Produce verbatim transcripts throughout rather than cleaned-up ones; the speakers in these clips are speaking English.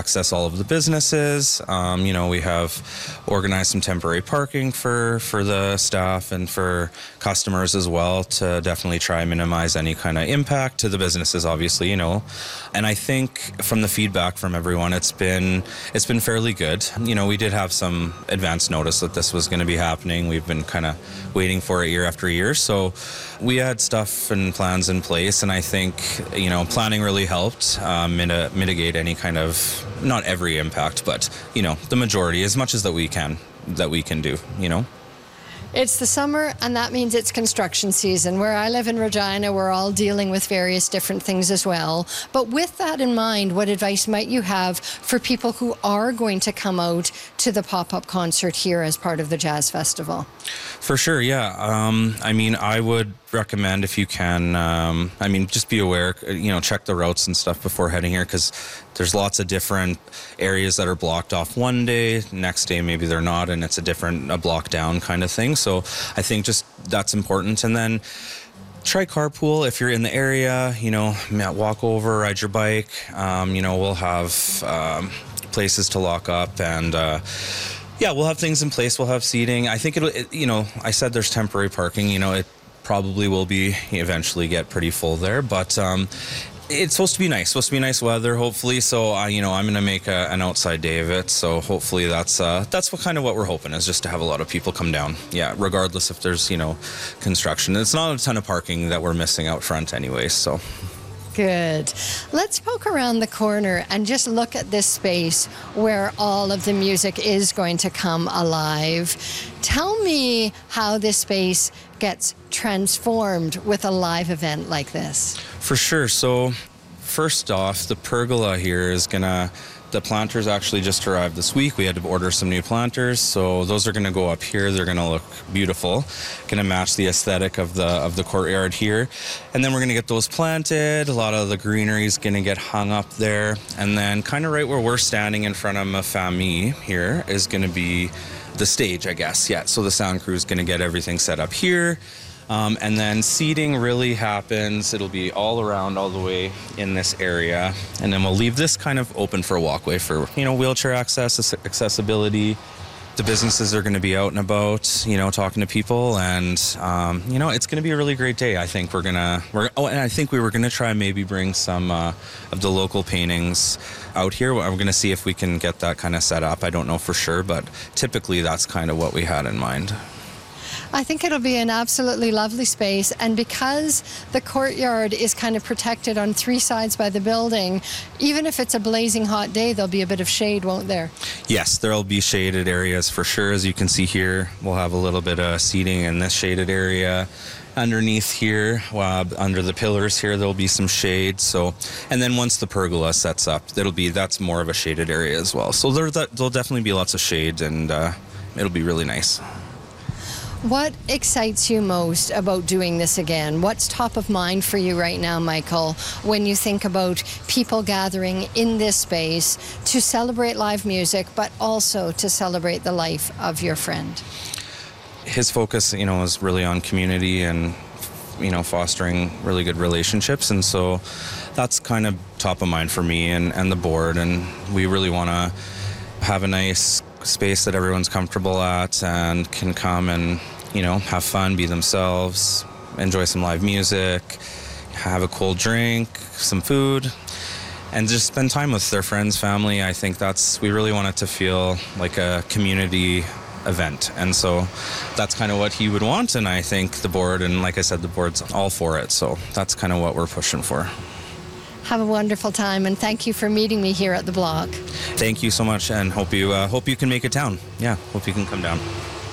access all of the businesses. Um, you know, we have organized some temporary parking for, for the staff and for customers as well to definitely try and minimize any kind of impact to the businesses, obviously, you know. And I think from the feedback from everyone, it's been it's been fairly good. You know, we did have some advance notice that this was going to be happening. We've been kind of waiting for it year after year. So we had stuff and plans in place, and I think, you know, planning really helped um, mit- mitigate any kind of, not every impact, but, you know, the majority, as much as that we can, that we can do, you know. It's the summer, and that means it's construction season. Where I live in Regina, we're all dealing with various different things as well. But with that in mind, what advice might you have for people who are going to come out to the pop-up concert here as part of the Jazz Festival? For sure, yeah. Um, I mean, I would recommend, if you can, um, I mean, just be aware, you know, check the routes and stuff before heading here, because there's lots of different areas that are blocked off one day, next day maybe they're not, and it's a different, a block down kind of thing. So I think just that's important. And then try carpool if you're in the area, you know, walk over, ride your bike. Um, you know, we'll have um, places to lock up, and uh, yeah, we'll have things in place. We'll have seating. I think it'll, it, you know, I said there's temporary parking, you know, it probably will be eventually get pretty full there, but um, it's supposed to be nice, supposed to be nice weather, hopefully. So, uh, you know, I'm going to make a, an outside day of it. So hopefully that's uh, that's what kind of what we're hoping is, just to have a lot of people come down. Yeah, regardless if there's, you know, construction. It's not a ton of parking that we're missing out front anyway, so. Good. Let's poke around the corner and just look at this space where all of the music is going to come alive. Tell me how this space gets transformed with a live event like this. For sure. So first off, the pergola here is going to, the planters actually just arrived this week. We had to order some new planters, so those are going to go up here. They're going to look beautiful, going to match the aesthetic of the of the courtyard here. And then we're going to get those planted. A lot of the greenery is going to get hung up there. And then kind of right where we're standing in front of Ma Famille here is going to be the stage, I guess. Yeah, so the sound crew is going to get everything set up here. Um, and then seating really happens. It'll be all around, all the way in this area. And then we'll leave this kind of open for a walkway for, you know, wheelchair access, accessibility. The businesses are going to be out and about, you know, talking to people. And, um, you know, it's going to be a really great day. I think we're going to, we're, oh, and I think we were going to try and maybe bring some uh, of the local paintings out here. We're going to see if we can get that kind of set up. I don't know for sure, but typically that's kind of what we had in mind. I think it'll be an absolutely lovely space, and because the courtyard is kind of protected on three sides by the building, even if it's a blazing hot day, there'll be a bit of shade, won't there? Yes, there'll be shaded areas for sure. As you can see here, we'll have a little bit of seating in this shaded area. Underneath here, uh, under the pillars here, there'll be some shade. So, and then once the pergola sets up, that'll be that's more of a shaded area as well. So there, there'll definitely be lots of shade, and uh, it'll be really nice. What excites you most about doing this again? What's top of mind for you right now, Michael, when you think about people gathering in this space to celebrate live music, but also to celebrate the life of your friend? His focus, you know, is really on community and, you know, fostering really good relationships. And so that's kind of top of mind for me and, and the board. And we really want to have a nice space that everyone's comfortable at and can come and, you know, have fun, be themselves, enjoy some live music, have a cold drink, some food, and just spend time with their friends, family. I think that's, we really want it to feel like a community event. And so that's kind of what he would want. And I think the board, and like I said, the board's all for it. So that's kind of what we're pushing for. Have a wonderful time, and thank you for meeting me here at the block. Thank you so much, and hope you uh, hope you can make it down. Yeah, hope you can come down.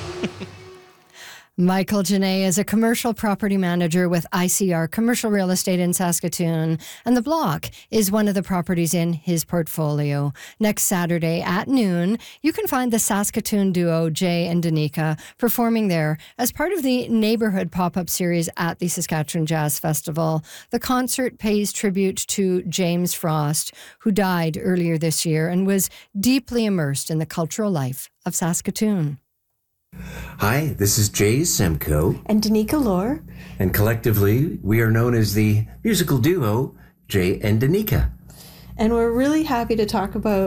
Michael Genet is a commercial property manager with I C R Commercial Real Estate in Saskatoon, and the block is one of the properties in his portfolio. Next Saturday at noon, you can find the Saskatoon duo Jay and Danica performing there as part of the Neighborhood Pop-Up Series at the Saskatchewan Jazz Festival. The concert pays tribute to James Frost, who died earlier this year and was deeply immersed in the cultural life of Saskatoon. Hi, this is Jay Semko. And Danica Lore. And collectively, we are known as the musical duo Jay and Danica. And we're really happy to talk about